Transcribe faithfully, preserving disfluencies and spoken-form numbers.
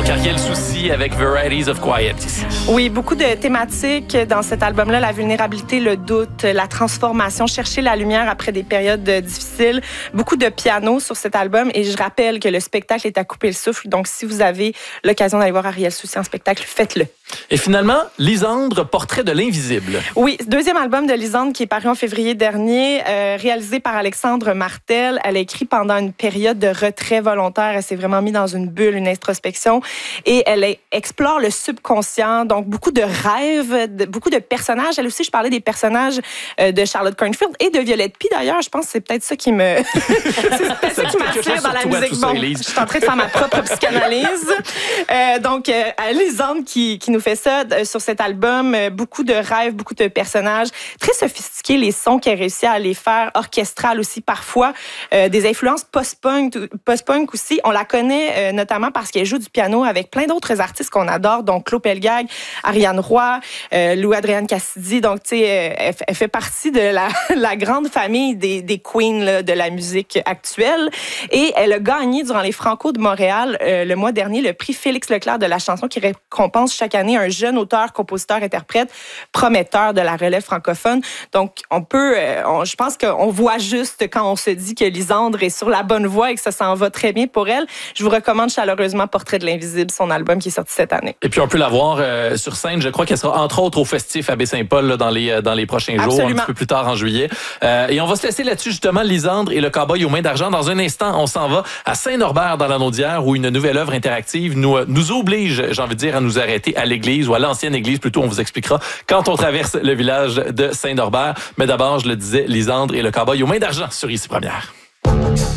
avec Ariel Soucy, avec Varieties of Quiet ici. Oui, beaucoup de thématiques dans cet album-là, la vulnérabilité, le doute, la transformation, chercher la lumière après des périodes difficiles. Beaucoup de piano sur cet album et je rappelle que le spectacle est à couper le souffle. Donc, si vous avez l'occasion d'aller voir Ariel Soucy en spectacle, faites-le. Et finalement, Lisandre, Portrait de l'invisible. Oui, deuxième album de Lisandre qui est paru en février dernier, euh, réalisé par Alexandre Martel. Elle a écrit pendant une période de retrait volontaire. Elle s'est vraiment mise dans une bulle, une introspection. Et elle explore le subconscient, donc beaucoup de rêves, de, beaucoup de personnages. Elle aussi, je parlais des personnages euh, de Charlotte Cornfield et de Violette Pie d'ailleurs. Je pense que c'est peut-être ça qui me... c'est peut-être ça qui m'attire dans la musique. Bon, je suis en train de faire ma propre psychanalyse. Euh, donc, euh, Lisandre qui, qui nous fait ça euh, sur cet album. Euh, beaucoup de rêves, beaucoup de personnages. Très sophistiqués, les sons qu'elle réussit à les faire, orchestrales aussi parfois. Euh, des influences post-punk, post-punk aussi. On la connaît euh, notamment parce qu'elle joue du piano avec plein d'autres artistes qu'on adore, donc Claude Pelgag, Ariane Roy, euh, Lou-Adrienne Cassidy. Donc, tu sais, elle, elle fait partie de la, la grande famille des, des queens là, de la musique actuelle. Et elle a gagné durant les Franco de Montréal euh, le mois dernier le prix Félix Leclerc de la chanson qui récompense chaque année un jeune auteur, compositeur, interprète prometteur de la relève francophone. Donc, on peut, euh, on, je pense qu'on voit juste quand on se dit que Lisandre est sur la bonne voie et que ça s'en va très bien pour elle. Je vous recommande chaleureusement Portrait de l'invisible, son album qui est sorti cette année. Et puis, on peut la voir euh, sur scène. Je crois qu'elle sera entre autres au Festif à Baie-Saint-Paul là, dans, les, dans les prochains jours, Absolument. un petit peu plus tard en juillet. Euh, et on va se laisser là-dessus, justement, Lisandre et le cowboy aux mains d'argent. Dans un instant, on s'en va à Saint-Norbert, dans la Naudière, où une nouvelle œuvre interactive nous, nous oblige, j'ai envie de dire, à nous arrêter à l'église, ou à l'ancienne église, plutôt, on vous expliquera, quand on traverse le village de Saint-Norbert. Mais d'abord, je le disais, Lisandre et le cowboy aux mains d'argent sur Ici Première.